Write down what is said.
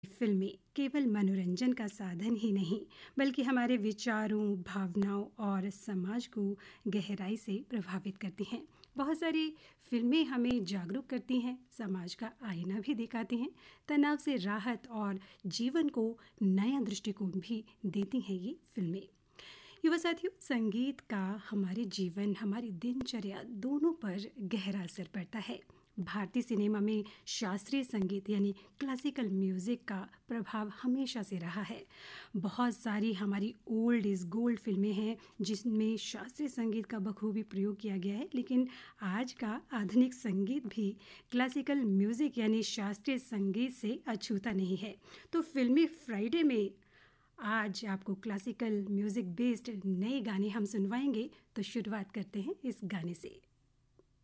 फिल्में केवल मनोरंजन का साधन ही नहीं बल्कि हमारे विचारों, भावनाओं और समाज को गहराई से प्रभावित करती हैं। बहुत सारी फिल्में हमें जागरूक करती हैं, समाज का आईना भी दिखाती हैं, तनाव से राहत और जीवन को नया दृष्टिकोण भी देती हैं ये फिल्में। युवा साथियों, संगीत का हमारे जीवन, हमारी दिनचर्या दोनों पर गहरा असर पड़ता है। भारतीय सिनेमा में शास्त्रीय संगीत यानी क्लासिकल म्यूज़िक का प्रभाव हमेशा से रहा है। बहुत सारी हमारी ओल्ड इज़ गोल्ड फिल्में हैं जिसमें शास्त्रीय संगीत का बखूबी प्रयोग किया गया है, लेकिन आज का आधुनिक संगीत भी क्लासिकल म्यूज़िक यानी शास्त्रीय संगीत से अछूता नहीं है। तो फिल्मी फ्राइडे में आज आपको क्लासिकल म्यूज़िक बेस्ड नए गाने हम सुनवाएंगे। तो शुरुआत करते हैं इस गाने से।